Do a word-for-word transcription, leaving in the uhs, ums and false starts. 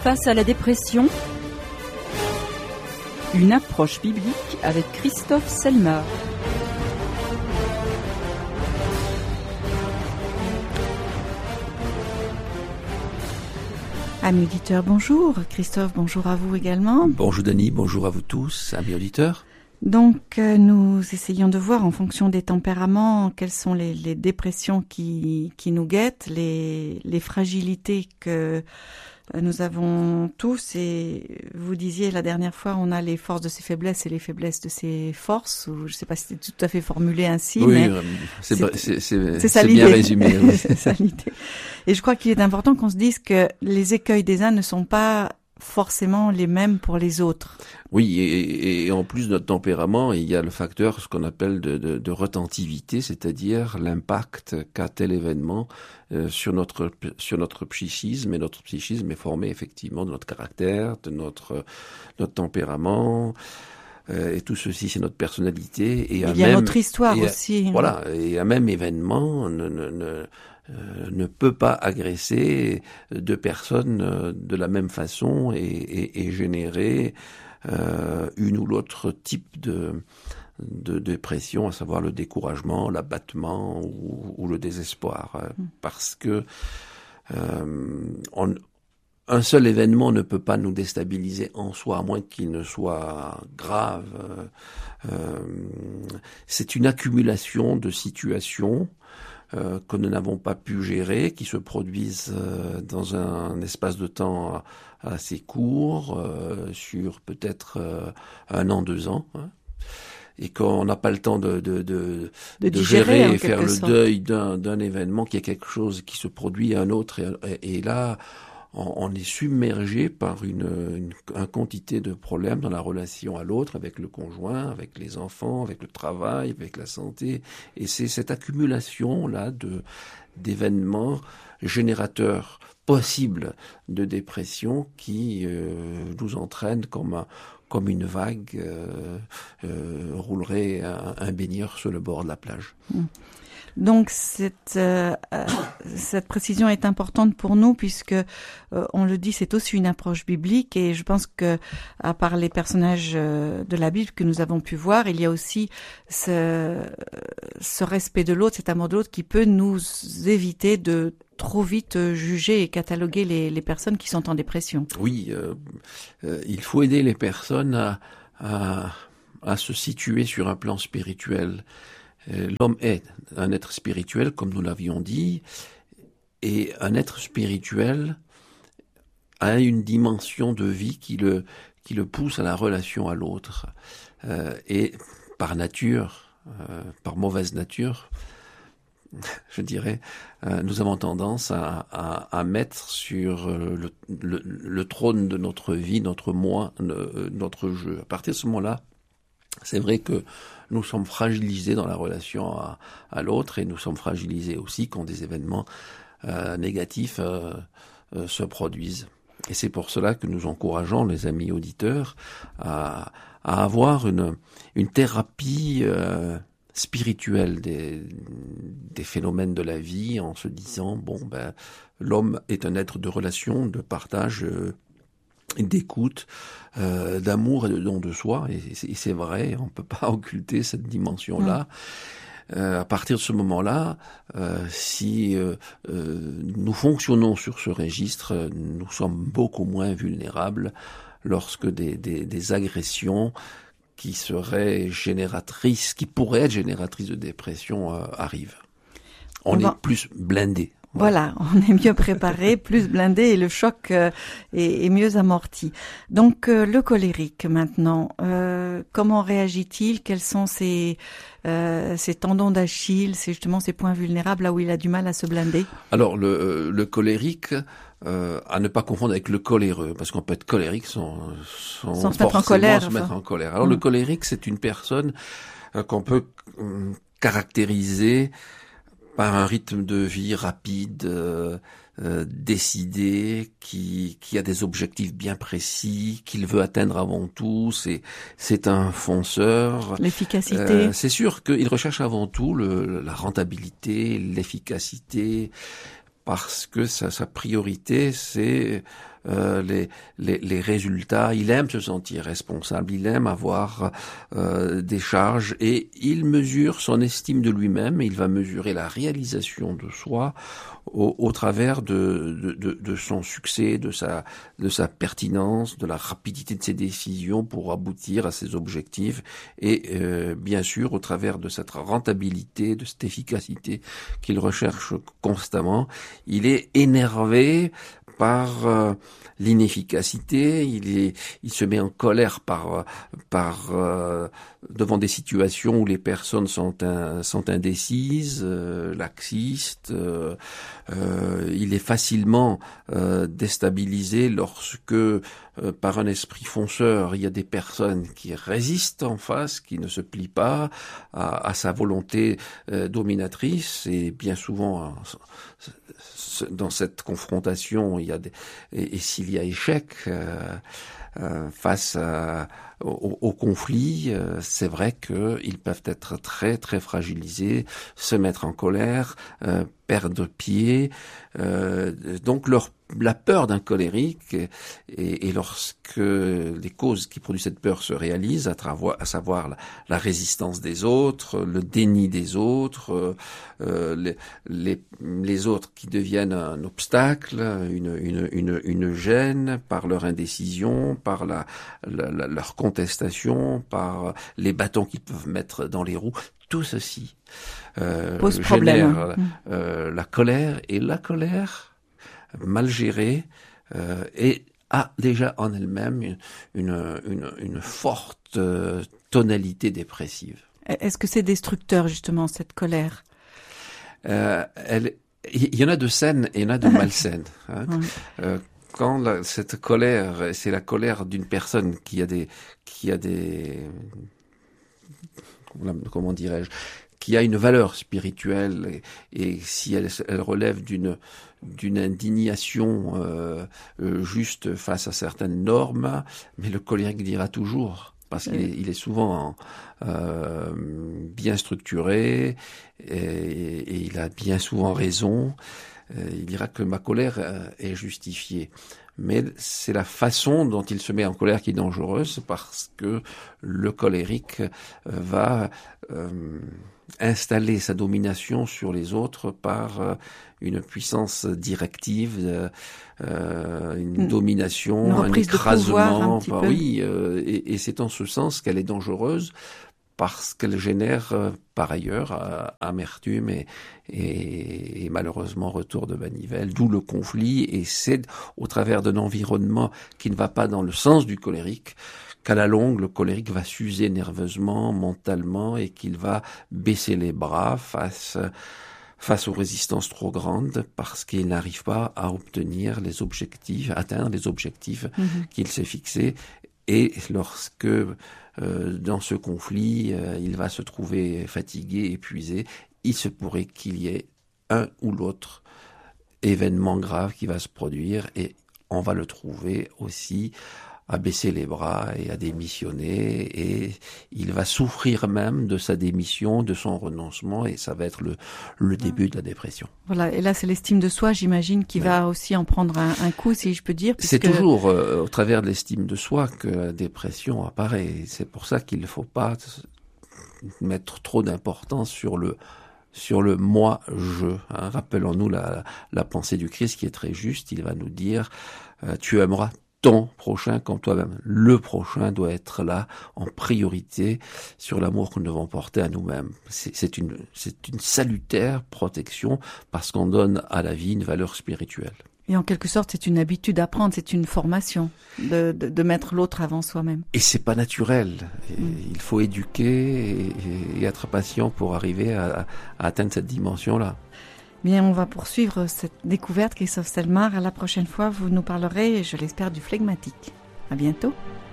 face à la dépression, une approche biblique avec Christophe Selmar. Amis auditeurs, bonjour. Christophe, bonjour à vous également. Bonjour Denis, bonjour à vous tous, amis auditeurs. Donc, euh, nous essayons de voir en fonction des tempéraments quelles sont les, les dépressions qui, qui nous guettent, les, les fragilités que nous avons tous. Et vous disiez la dernière fois, on a les forces de ses faiblesses et les faiblesses de ses forces. Ou je ne sais pas si c'est tout à fait formulé ainsi, oui, mais c'est, c'est, c'est, c'est, c'est, ça c'est bien résumé. Oui. C'est ça l'idée. Et je crois qu'il est important qu'on se dise que les écueils des uns ne sont pas forcément les mêmes pour les autres. Oui, et, et en plus de notre tempérament, il y a le facteur, ce qu'on appelle de, de, de retentivité, c'est-à-dire l'impact qu'a tel événement euh, sur notre sur notre psychisme. Et notre psychisme est formé effectivement de notre caractère, de notre notre tempérament. Euh, et tout ceci, c'est notre personnalité. Et il y a même, notre histoire et aussi. À, voilà, et un même événement ne, ne, ne Euh, ne peut pas agresser deux personnes euh, de la même façon et, et, et générer euh, une ou l'autre type de, de dépression, à savoir le découragement, l'abattement ou, ou le désespoir. Euh, mmh. Parce que euh, on, un seul événement ne peut pas nous déstabiliser en soi, à moins qu'il ne soit grave. Euh, c'est une accumulation de situations Euh, que nous n'avons pas pu gérer, qui se produisent euh, dans un espace de temps assez court, euh, sur peut-être euh, un an, deux ans, hein, et qu'on n'a pas le temps de, de, de, de, de gérer et faire le sorte. deuil d'un, d'un événement qui est quelque chose qui se produit à un autre, et, et là, on, on est submergé par une, une, une quantité de problèmes dans la relation à l'autre, avec le conjoint, avec les enfants, avec le travail, avec la santé. Et c'est cette accumulation-là de, d'événements générateurs possibles de dépression qui euh, nous entraîne comme, un, comme une vague euh, euh, roulerait un, un baigneur sur le bord de la plage. Mmh. Donc cette euh, cette précision est importante pour nous puisque euh, on le dit, c'est aussi une approche biblique, et je pense que à part les personnages euh, de la Bible que nous avons pu voir, il y a aussi ce ce respect de l'autre, cet amour de l'autre qui peut nous éviter de trop vite juger et cataloguer les les personnes qui sont en dépression. Oui, euh, euh, il faut aider les personnes à à à se situer sur un plan spirituel. L'homme est un être spirituel, comme nous l'avions dit, et un être spirituel a une dimension de vie qui le, qui le pousse à la relation à l'autre. Euh, et par nature, euh, par mauvaise nature, je dirais, euh, nous avons tendance à, à, à mettre sur le, le, le trône de notre vie, notre moi, notre jeu. À partir de ce moment-là, c'est vrai que nous sommes fragilisés dans la relation à, à l'autre, et nous sommes fragilisés aussi quand des événements euh, négatifs euh, euh, se produisent. Et c'est pour cela que nous encourageons les amis auditeurs à, à avoir une, une thérapie euh, spirituelle des, des phénomènes de la vie, en se disant, bon, ben, l'homme est un être de relation, de partage, euh, d'écoute, euh, d'amour et de don de soi, et c'est, et c'est vrai, on peut pas occulter cette dimension-là. Mmh. Euh, à partir de ce moment-là, euh, si euh, euh, nous fonctionnons sur ce registre, nous sommes beaucoup moins vulnérables lorsque des, des, des agressions qui seraient génératrices, qui pourraient être génératrices de dépression euh, arrivent. On, on est va... plus blindés. Voilà, on est mieux préparé, plus blindé, et le choc euh, est, est mieux amorti. Donc euh, le colérique maintenant, euh, comment réagit-il? Quels sont ses, euh, ses tendons d'Achille, c'est justement ses points vulnérables, là où il a du mal à se blinder? Alors le, le colérique, euh, à ne pas confondre avec le coléreux, parce qu'on peut être colérique sans, sans, sans se mettre en colère. Se enfin. mettre en colère. Alors mmh. le colérique, c'est une personne euh, qu'on peut euh, caractériser par un rythme de vie rapide, euh, euh, décidé, qui qui a des objectifs bien précis, qu'il veut atteindre avant tout. C'est c'est un fonceur. L'efficacité. Euh, c'est sûr qu'il recherche avant tout le, la rentabilité, l'efficacité, parce que sa, sa priorité c'est euh, les, les, les résultats. Il aime se sentir responsable. Il aime avoir euh, des charges et il mesure son estime de lui-même. Et il va mesurer la réalisation de soi au, au travers de, de, de, de son succès, de sa, de sa pertinence, de la rapidité de ses décisions pour aboutir à ses objectifs et euh, bien sûr au travers de cette rentabilité, de cette efficacité qu'il recherche constamment. Il est énervé par euh, l'inefficacité, il est, il se met en colère par, par euh, devant des situations où les personnes sont, un, sont indécises, euh, laxistes. Euh, euh, il est facilement euh, déstabilisé lorsque, euh, par un esprit fonceur, il y a des personnes qui résistent en face, qui ne se plient pas à, à sa volonté euh, dominatrice, et bien souvent euh, dans cette confrontation, il y a des, et, et s'il y a échec euh, euh, face à, au, au conflit, euh, c'est vrai qu'ils peuvent être très très fragilisés, se mettre en colère, euh, perdre pied. Euh, donc leur la peur d'un colérique, et, et lorsque les causes qui produisent cette peur se réalisent, à, travers, à savoir la, la résistance des autres, le déni des autres, euh, les, les, les autres qui deviennent un obstacle, une, une, une, une gêne par leur indécision, par la, la, la, leur contestation, par les bâtons qu'ils peuvent mettre dans les roues, tout ceci euh, pose problème. génère euh, la colère, et la colère mal gérée euh, et a déjà en elle-même une, une, une, une forte euh, tonalité dépressive. Est-ce que c'est destructeur justement cette colère? euh, elle, il y en a de saines et il y en a de malsaines. Hein. Ouais. Euh, quand la, cette colère, c'est la colère d'une personne qui a des, qui a des, comment dirais-je, qui a une valeur spirituelle, et, et si elle, elle relève d'une d'une indignation euh, euh, juste face à certaines normes, mais le colérique dira toujours, parce qu'il est, il est souvent euh, bien structuré et, et il a bien souvent raison. Euh, il dira que ma colère euh, est justifiée. Mais c'est la façon dont il se met en colère qui est dangereuse, parce que le colérique va euh, installer sa domination sur les autres par euh, une puissance directive, euh, une mmh. domination, une un écrasement. Un bah, oui, euh, et, et c'est en ce sens qu'elle est dangereuse, parce qu'elle génère euh, par ailleurs euh, amertume et, et, et malheureusement retour de manivelle, d'où le conflit. Et c'est au travers d'un environnement qui ne va pas dans le sens du colérique qu'à la longue, le colérique va s'user nerveusement, mentalement, et qu'il va baisser les bras face, face aux résistances trop grandes, parce qu'il n'arrive pas à obtenir les objectifs, atteindre les objectifs mmh. qu'il s'est fixés. Et lorsque, euh, dans ce conflit, euh, il va se trouver fatigué, épuisé, il se pourrait qu'il y ait un ou l'autre événement grave qui va se produire, et on va le trouver aussi à baisser les bras et à démissionner, et il va souffrir même de sa démission, de son renoncement, et ça va être le, le début de la dépression. Voilà, et là c'est l'estime de soi, j'imagine, qui ouais. va aussi en prendre un, un coup, si je peux dire. Puisque... C'est toujours euh, au travers de l'estime de soi que la dépression apparaît. C'est pour ça qu'il ne faut pas mettre trop d'importance sur le sur le moi-je. Hein. Rappelons-nous la, la pensée du Christ qui est très juste. Il va nous dire euh, « Tu aimeras ton prochain comme toi-même ». Le prochain doit être là en priorité sur l'amour que nous devons porter à nous-mêmes. C'est, c'est, une, c'est une salutaire protection, parce qu'on donne à la vie une valeur spirituelle. Et en quelque sorte, c'est une habitude à prendre, c'est une formation de, de, de mettre l'autre avant soi-même. Et c'est pas naturel. Et mmh. Il faut éduquer et, et être patient pour arriver à, à atteindre cette dimension-là. Bien, on va poursuivre cette découverte, Christophe Selmar. À la prochaine fois, vous nous parlerez, je l'espère, du flegmatique. À bientôt.